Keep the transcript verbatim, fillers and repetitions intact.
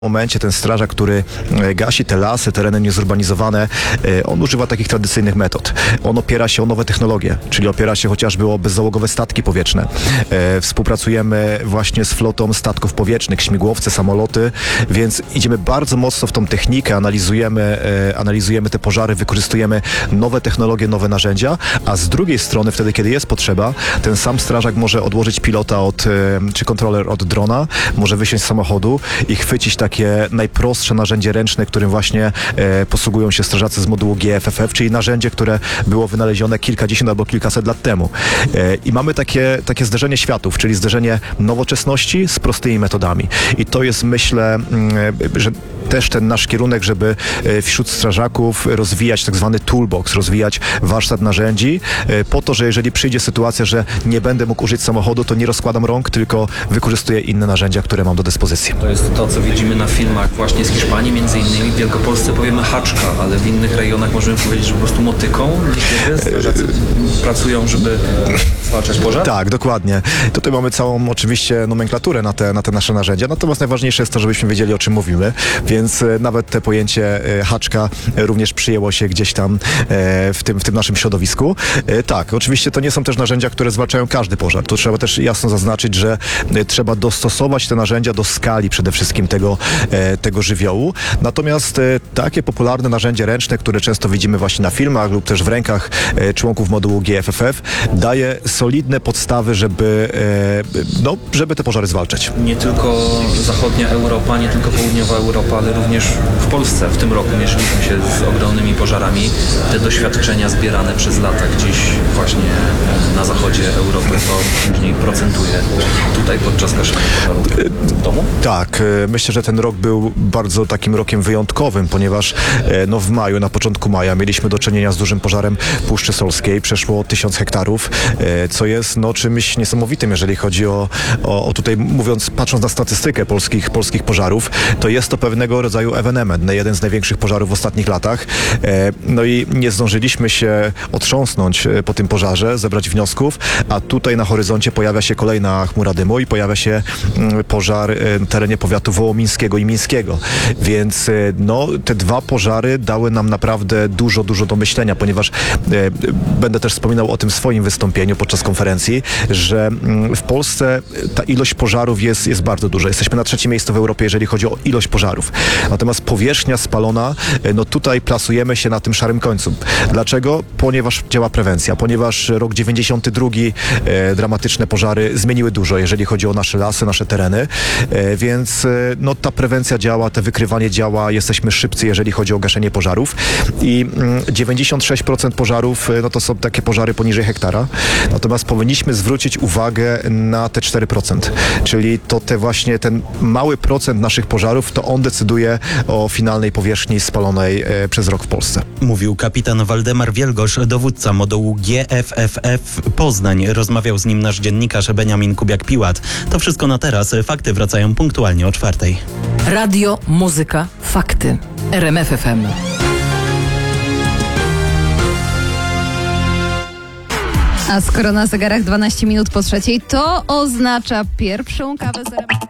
W momencie ten strażak, który gasi te lasy, tereny niezurbanizowane, on używa takich tradycyjnych metod. On opiera się o nowe technologie, czyli opiera się chociażby o bezzałogowe statki powietrzne. Współpracujemy właśnie z flotą statków powietrznych, śmigłowce, samoloty, więc idziemy bardzo mocno w tą technikę, analizujemy, analizujemy te pożary, wykorzystujemy nowe technologie, nowe narzędzia, a z drugiej strony wtedy, kiedy jest potrzeba, ten sam strażak może odłożyć pilota od, czy kontroler od drona, może wysiąść z samochodu i chwycić takie takie najprostsze narzędzie ręczne, którym właśnie e, posługują się strażacy z modułu G F F F, czyli narzędzie, które było wynalezione kilkadziesiąt albo kilkaset lat temu. E, I mamy takie, takie zderzenie światów, czyli zderzenie nowoczesności z prostymi metodami. I to jest, myślę, m, że też ten nasz kierunek, żeby wśród strażaków rozwijać tak zwany toolbox, rozwijać warsztat narzędzi, po to, że jeżeli przyjdzie sytuacja, że nie będę mógł użyć samochodu, to nie rozkładam rąk, tylko wykorzystuję inne narzędzia, które mam do dyspozycji. To jest to, co widzimy na filmach właśnie z Hiszpanii, między innymi w Wielkopolsce powiemy haczka, ale w innych rejonach możemy powiedzieć, że po prostu motyką niekiedy strażacy pracują, żeby zwalczać pożar? Tak, dokładnie. Tutaj mamy całą oczywiście nomenklaturę na te, na te nasze narzędzia, natomiast najważniejsze jest to, żebyśmy wiedzieli, o czym mówimy, więc nawet te pojęcie haczka również przyjęło się gdzieś tam w tym, w tym naszym środowisku. Tak, oczywiście to nie są też narzędzia, które zwalczają każdy pożar. Tu trzeba też jasno zaznaczyć, że trzeba dostosować te narzędzia do skali przede wszystkim tego, tego żywiołu. Natomiast takie popularne narzędzie ręczne, które często widzimy właśnie na filmach lub też w rękach członków modułu G F F F, daje solidne podstawy, żeby, no, żeby te pożary zwalczać. Nie tylko zachodnia Europa, nie tylko południowa Europa, ale również w Polsce w tym roku mierzyliśmy się z ogromnymi pożarami. Te doświadczenia zbierane przez lata gdzieś właśnie na zachodzie Europy to później procentuje tutaj podczas gaszenia pożarów w domu? Tak, myślę, że ten rok był bardzo takim rokiem wyjątkowym, ponieważ no, w maju, na początku maja mieliśmy do czynienia z dużym pożarem Puszczy Solskiej. Przeszło tysiąc hektarów, co jest no, czymś niesamowitym, jeżeli chodzi o, o, o tutaj mówiąc, patrząc na statystykę polskich, polskich pożarów, to jest to pewnego rodzaju ewenement, jeden z największych pożarów w ostatnich latach. No i nie zdążyliśmy się otrząsnąć po tym pożarze, zebrać wniosków, a tutaj na horyzoncie pojawia się kolejna chmura dymu i pojawia się pożar na terenie powiatu wołomińskiego i mińskiego. Więc no, te dwa pożary dały nam naprawdę dużo, dużo do myślenia, ponieważ e, będę też wspominał o tym w swoim wystąpieniu podczas konferencji, że mm, w Polsce ta ilość pożarów jest, jest bardzo duża. Jesteśmy na trzecim miejscu w Europie, jeżeli chodzi o ilość pożarów. Natomiast powierzchnia spalona, no tutaj plasujemy się na tym szarym końcu. Dlaczego? Ponieważ działa prewencja, ponieważ rok dziewięćdziesiąty drugi e, dramatyczne pożary zmieniły dużo, jeżeli chodzi o nasze lasy, nasze tereny, e, więc e, no ta prewencja działa, te wykrywanie działa, jesteśmy szybcy, jeżeli chodzi o gaszenie pożarów i mm, dziewięćdziesiąt sześć procent pożarów, no to są takie pożary poniżej hektara, natomiast powinniśmy zwrócić uwagę na te cztery procent, czyli to te właśnie ten mały procent naszych pożarów, to on decyduje o finalnej powierzchni spalonej e, przez rok w Polsce. Mówił kapitan Waldemar Wielgosz, dowódca modułu G F F F Poznań. Rozmawiał z nim nasz dziennikarz Beniamin Kubiak-Piłat. To wszystko na teraz. Fakty wracają punktualnie o czwartej. Radio, muzyka, fakty. R M F F M. A skoro na zegarach dwanaście minut po trzeciej, to oznacza pierwszą kawę z R M F.